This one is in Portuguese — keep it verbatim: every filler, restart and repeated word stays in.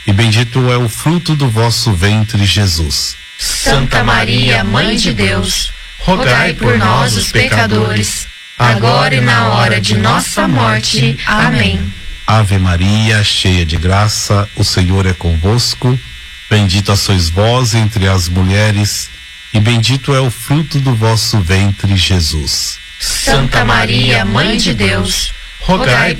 e bendito é o fruto do vosso ventre, Jesus. Santa Maria, Mãe de Deus, rogai por nós, os pecadores, agora e na hora de nossa morte. Amém. Ave Maria, cheia de graça, o Senhor é convosco. Bendita sois vós entre as mulheres, e bendito é o fruto do vosso ventre, Jesus. Santa Maria, Mãe de Deus, rogai